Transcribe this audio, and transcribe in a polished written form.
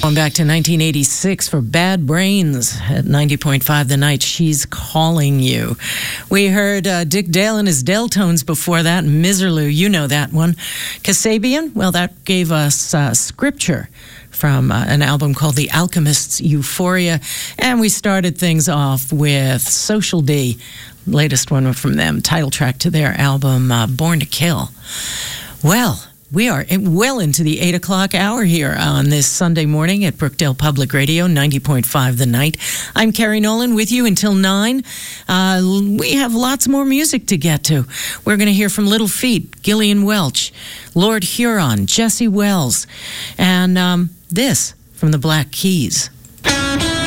Going back to 1986 for Bad Brains at 90.5 The Night. She's Calling You. We heard Dick Dale and his Dale Tones before that. Miserlou, you know that one. Kasabian, well, that gave us Scripture from an album called The Alchemist's Euphoria. And we started things off with Social D, latest one from them, title track to their album Born to Kill. Well, we are well into the 8 o'clock hour here on this Sunday morning at Brookdale Public Radio, 90.5 The Night. I'm Carrie Nolan with you until 9. We have lots more music to get to. We're going to hear from Little Feat, Gillian Welch, Lord Huron, Jesse Wells, and this from the Black Keys.